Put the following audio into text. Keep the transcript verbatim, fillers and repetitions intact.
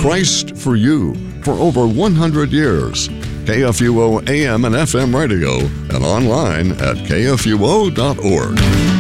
Christ for you for over one hundred years. K F U O A M and F M radio and online at K F U O dot org.